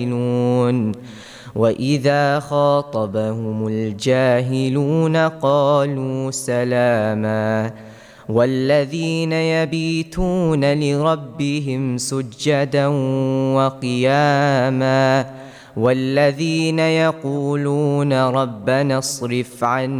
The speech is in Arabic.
وإذا خاطبهم الجاهلون قالوا سلاما والذين يبيتون لربهم سجدا وقياما والذين يقولون ربنا اصرف عنا